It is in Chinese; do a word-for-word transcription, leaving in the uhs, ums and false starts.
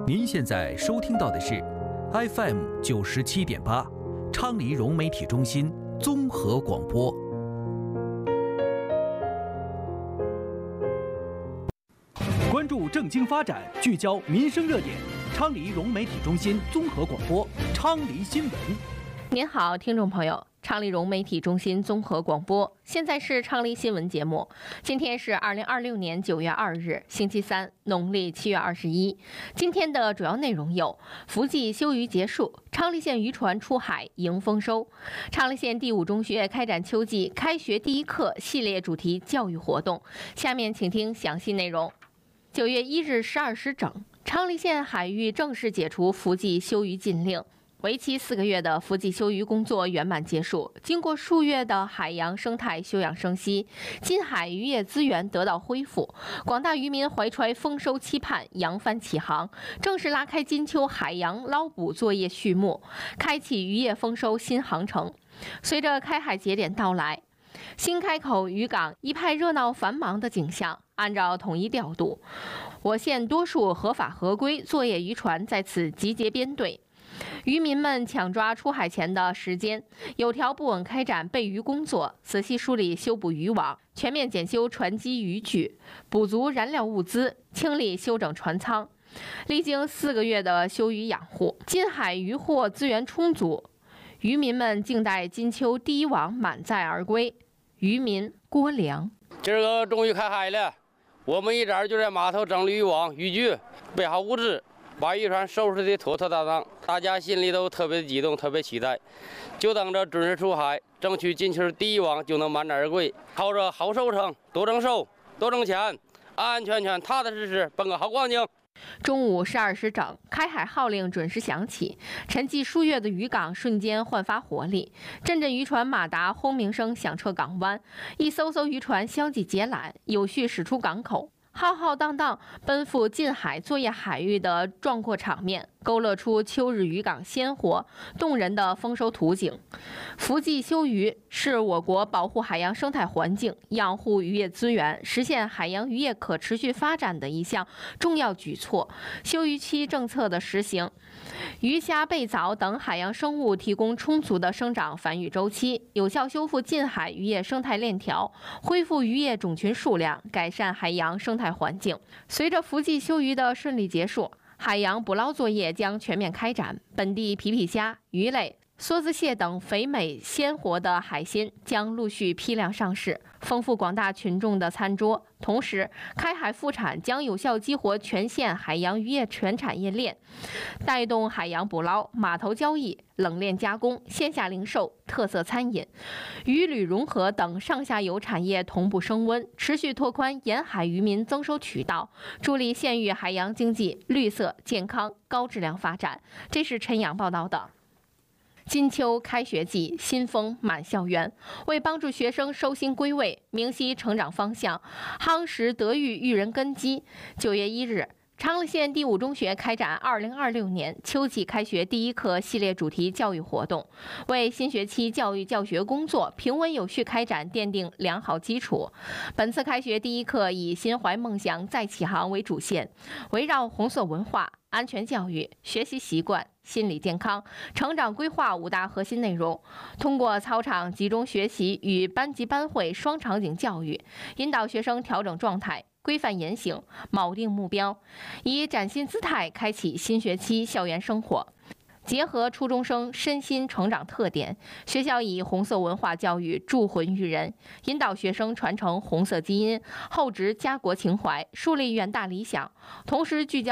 您现在收听到的是 F M 九十七点八，昌黎融媒体中心综合广播。关注政经发展，聚焦民生热点。昌黎融媒体中心综合广播，昌黎新闻。 您好，听众朋友。昌黎融媒体中心综合广播，现在是昌黎新闻节目。今天是二零二六年九月二日，星期三，农历七月二十一。今天的主要内容有：伏季休渔结束，昌黎县渔船出海迎丰收；昌黎县第五中学开展秋季开学第一课系列主题教育活动。下面请听详细内容。九月一日十二时整，昌黎县海域正式解除伏季休渔禁令。为期四个月的伏季休渔工作圆满结束，经过数月的海洋生态休养生息，近海渔业资源得到恢复，广大渔民怀揣丰收期盼，扬帆起航，正式拉开金秋海洋捞捕作业序幕，开启渔业丰收新航程。随着开海节点到来，新开口渔港一派热闹繁忙的景象。按照统一调度，我县多数合法合规作业渔船在此集结编队。渔民们抢抓出海前的时间，有条不紊开展备渔工作，仔细梳理修补渔网，全面检修船机渔具，补足燃料物资，清理修整船舱。历经四个月的休渔养护，近海渔获资源充足，渔民们静待金秋第一网满载而归。渔民郭良： 今儿个终于开海了，我们一早就在码头整理渔网、渔具，备好物资，把渔船收拾的妥妥当当，大家心里都特别激动，特别期待，就等着准时出海，争取金秋第一网就能满载而归，靠着好收成，多挣收，多挣钱，安安全全、踏踏实实奔个好光景。 中午十二时整，开海号令准时响起，沉寂数月的渔港瞬间焕发活力，阵阵渔船马达轰鸣声响彻港湾，一艘艘渔船相继解缆，有序驶出港口。浩浩荡荡奔赴近海作业海域的壮阔场面，勾勒出秋日渔港鲜活动人的丰收图景。伏季休渔是我国保护海洋生态环境、养护渔业资源、实现海洋渔业可持续发展的一项重要举措。休渔期政策的实行，鱼虾贝藻等海洋生物提供充足的生长繁育周期，有效修复近海渔业生态链条，恢复渔业种群数量，改善海洋生态环境。随着伏季休渔的顺利结束，海洋捕捞作业将全面开展，本地皮皮虾、鱼类、梭子蟹等肥美鲜活的海鲜将陆续批量上市，丰富广大群众的餐桌。同时，开海复产将有效激活全县海洋渔业全产业链，带动海洋捕捞、码头交易、冷链加工、线下零售、特色餐饮、渔旅融合等上下游产业同步升温，持续拓宽沿海渔民增收渠道，助力县域海洋经济绿色、健康、高质量发展。这是陈阳报道的。金秋开学季，新风满校园。为帮助学生收心归位，明晰成长方向，夯实德育育人根基，九月一日，昌黎县第五中学开展二零二六年秋季开学第一课系列主题教育活动，为新学期教育教学工作平稳有序开展奠定良好基础。本次开学第一课以心怀梦想再起航为主线，围绕红色文化、安全教育、学习习惯、心理健康、成长规划五大核心内容，通过操场集中学习与班级班会双场景教育，引导学生调整状态、规范言行，锚定目标，以崭新姿态开启新学期校园生活。结合初中生身心成长特点，学校以红色文化教育铸魂育人，引导学生传承红色基因，厚植家国情怀，树立远大理想，同时聚焦